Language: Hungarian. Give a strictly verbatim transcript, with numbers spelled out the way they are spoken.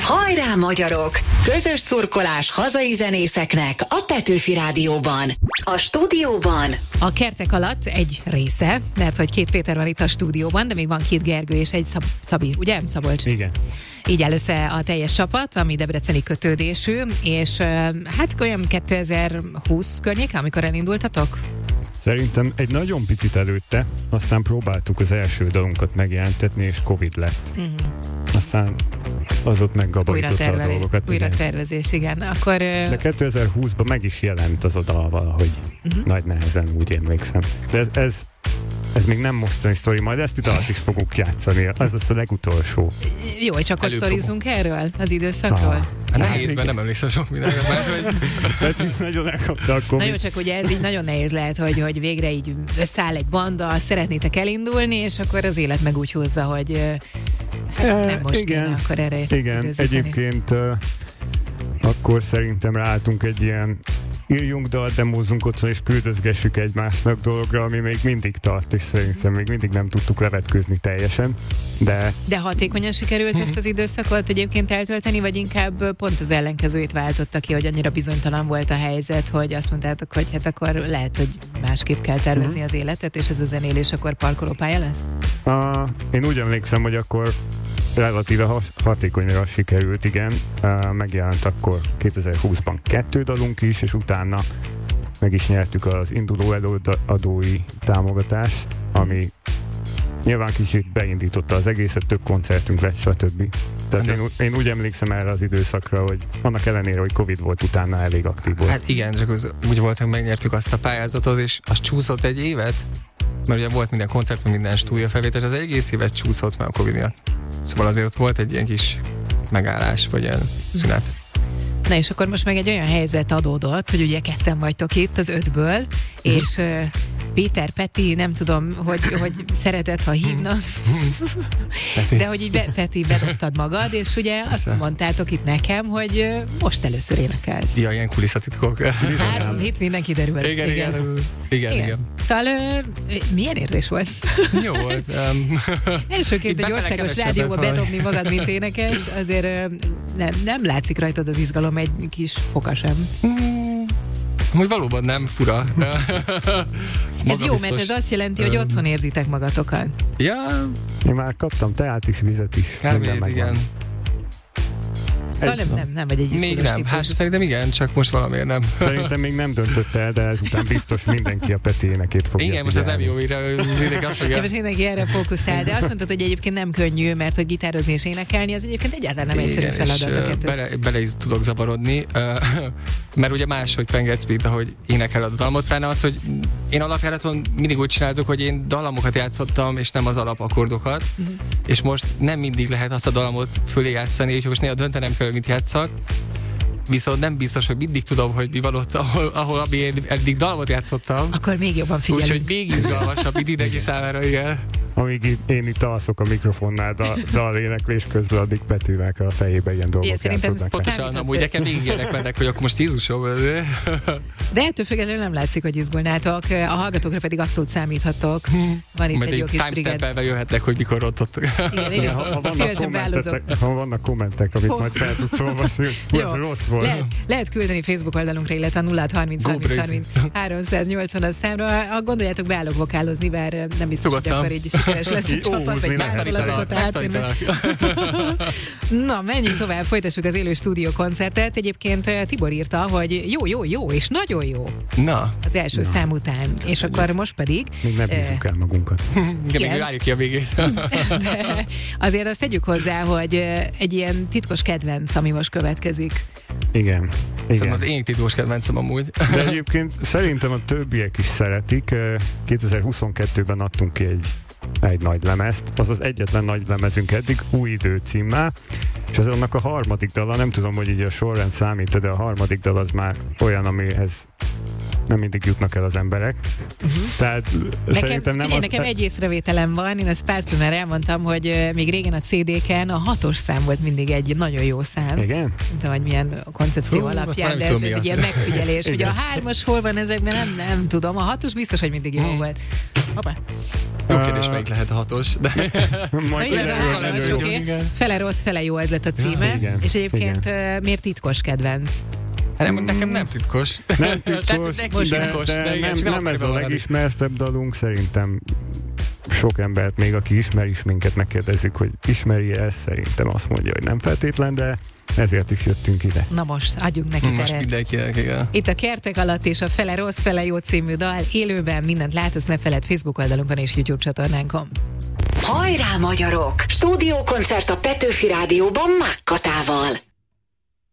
Hajrá magyarok! Közös szurkolás hazai zenészeknek a Petőfi Rádióban. A stúdióban a kertek alatt egy része, mert hogy két Péter van itt a stúdióban, de még van két Gergő és egy Szab- Szabi, ugye? Szabolcs? Igen. Így áll össze a teljes csapat, ami debreceni kötődésű, és hát olyan kétezer-húsz környéke, amikor elindultatok? Szerintem egy nagyon picit előtte, aztán próbáltuk az első dalunkat megjelentetni, és Covid lett. Uh-huh. Aztán az ott meggabarította a dolgokat. Újra tervezés, igen. Akkor, de kétezer-húszban meg is jelent az a dal valahogy. Uh-huh. Nagy nehezen, úgy emlékszem. De ez, ez, ez még nem mostani sztori, majd ezt itt alatt is fogunk játszani. Ez az a legutolsó. Jó, és akkor sztorizunk erről az időszakról? Ah. Hát nehéz, mert nem emlékszem sok mindenre, mert hogy... Peti nagyon elkapta a Covid. Na jó, csak ugye ez így nagyon nehéz lehet, hogy, hogy végre így összeáll egy banda, szeretnétek elindulni, és akkor az élet meg úgy hozza, hogy hát nem most igen, kéne akkor erre igen, időzíteni. Egyébként uh, akkor szerintem ráálltunk egy ilyen írjunk dalt, demózzunk otthon, és küldözgessük egymásnak dologra, ami még mindig tart, és szerintem még mindig nem tudtuk levetkőzni teljesen. De, de hatékonyan sikerült ezt az időszakot egyébként eltölteni, vagy inkább pont az ellenkezőjét váltotta ki, hogy annyira bizonytalan volt a helyzet, hogy azt mondtátok, hogy hát akkor lehet, hogy másképp kell tervezni az életet, és ez a zenélés akkor parkolópálya lesz? Uh, én úgy emlékszem, hogy akkor relatíve hatékonyra sikerült, igen. Uh, megjelent akkor kétezer-húszban kettő dalunk is, és utána meg is nyertük az induló előadói támogatást, ami nyilván kicsit beindította az egészet, több koncertünk lett, stb. Tehát én, én úgy emlékszem erre az időszakra, hogy annak ellenére, hogy Covid volt, utána elég aktív volt. Hát igen, csak az, úgy volt, hogy megnyertük azt a pályázatot, és az csúszott egy évet, mert ugye volt minden koncert, minden stúdiófelvétel, és az egész évet csúszott már a Covid miatt. Szóval azért ott volt egy ilyen kis megállás, vagy ilyen szünet. Na és akkor most meg egy olyan helyzet adódott, hogy ugye ketten vagytok itt az ötből, és uh, Péter, Peti, nem tudom, hogy, hogy szereted, ha hívnak, de hogy így be, Peti, bedobtad magad, és ugye azt mondtátok itt nekem, hogy uh, most először énekelsz. Ja, ilyen kulisszatitkok. Hát itt minden kiderül. Igen, igen, igen. igen, igen. igen. Szóval uh, milyen érzés volt? Jó volt. Um, Elsőként egy országos rádióba bedobni magad, mint énekes, azért uh, nem, nem látszik rajtad az izgalom egy kis foka sem. Mm, hogy valóban nem fura. Ez jó, mert ez azt jelenti, hogy otthon érzitek magatokat. Ja. Én már kaptam teát is, vizet is. Kávét, igen. Szóval nem, nem, nem vagy egy izgalmas Még nem, típus. hát szerintem igen, csak most valamiért nem. Szerintem még nem döntött el, de ezután biztos mindenki a Peti énekét fogja igen, most ez nem jó, mire mindenki azt fogja. Ja, most mindenki erre fókuszál, de azt mondtad, hogy egyébként nem könnyű, mert hogy gitározni és énekelni, az egyébként egyáltalán nem egyszerű feladat a kettő. Bele, bele is tudok zavarodni, mert ugye máshogy pengetsz, mint ahogy énekel a dalmot, pláne az, hogy én alapjáraton mindig úgy csináltuk, hogy én dalamokat játszottam, és nem az alapakkordokat, uh-huh. és most nem mindig lehet azt a dalamot fölé játszani, úgyhogy most néha döntenem kell, mit játszak. Viszont nem biztos, hogy mindig tudom, hogy mi van ott, ahol, ahol én eddig dalmot játszottam. Akkor még jobban figyelünk. Úgyhogy még izgalmasabb, mint mindenki számára, igen. Amíg én itt alszok a mikrofonnál da, dal éneklés közben, addig Petinek a fejébe ilyen dolgok játszódnak. Pontosan, amúgy nekem végig ilyenek mennek, hogy akkor most Jézusom. De ettől függetlenül nem látszik, hogy izgulnátok. A hallgatókra pedig abszolút számíthatok. Van itt majd egy jó kis brigád. Timestamp-elve jöhetnek, hogy mikor ott ott. Igen, én is szívesen beállozok. Ha vannak kommentek, amit majd fel tudsz olvasni, hogy ez rossz volt. Lehet, lehet küldeni Facebook oldalunkra, illetve a nulla harminc harminc harminc háromszáznyolcvan a számra. Ha gondoljátok, beállok vokálozni, bár nem biztos, hogy akkor így sikeres lesz a csapat, vagy mászolatokat átérni. Na, menjünk tovább, folytassuk az élő stúdió koncertet. Egyébként Tibor írta, hogy jó, jó, jó, és nagyon jó. Na. Az első Na. szám után. Köszönjük. És akkor most pedig... Még nem bízzuk el magunkat. Igen, még várjuk ki a végét. De azért azt tegyük hozzá, hogy egy ilyen titkos kedvenc, ami most következik. Igen. Igen. Szóval az én titkos kedvencem amúgy. De egyébként szerintem a többiek is szeretik. kétezer-huszonkettőben adtunk ki egy, egy nagy lemezt. Az az egyetlen nagy lemezünk eddig, Új idő címmel. És ez annak a harmadik dala, nem tudom, hogy így a sorrend számít, de a harmadik dal az már olyan, amihez nem mindig jutnak el az emberek. Uh-huh. Tehát nekem, szerintem nem figyelj, az... nekem egy észrevételem van, én ezt párszor már elmondtam, hogy még régen a cé dé-ken a hatos szám volt mindig egy nagyon jó szám. Igen? Nem tudom, hogy milyen a koncepció Hú, alapján, de ez, ez egy ilyen megfigyelés. Ugye a hármas hol van ezekben, nem, nem tudom. A hatos biztos, hogy mindig jó hmm. volt. Hoppá. Jó kérdés, melyik lehet a hatos, de... Majd ez a hármas, oké. Fele rossz, fele jó, ez lett a címe. Ja, igen, és egyébként igen. Miért titkos kedvenc? Hát nem, nekem nem titkos. Nem titkos, de, titkos, de, de igen, nem, nem ez a legismertebb dalunk, szerintem sok embert, még aki ismer is minket, megkérdezzük, hogy ismeri ezt, szerintem azt mondja, hogy nem feltétlen, de ezért is jöttünk ide. Na most, adjunk neki teret. Most mindenkinek, igen. Itt a Kertek alatt és a Fele rossz, fele jó című dal élőben, mindent látsz, ne feled Facebook oldalunkon és YouTube csatornánkon. Hajrá magyarok! Stúdiókoncert a Petőfi Rádióban Mákkatával.